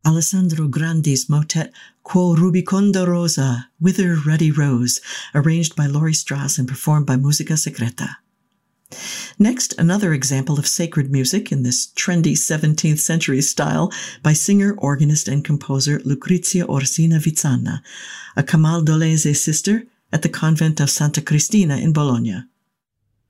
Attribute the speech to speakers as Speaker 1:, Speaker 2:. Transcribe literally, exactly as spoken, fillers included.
Speaker 1: Alessandro Grandi's motet Quo Rubiconda Rosa, Whither Ruddy Rose, arranged by Laurie Strauss and performed by Musica Secreta. Next, another example of sacred music in this trendy seventeenth century style by singer, organist, and composer Lucrezia Orsina Vizzana, a Camaldolese sister at the convent of Santa Cristina in Bologna.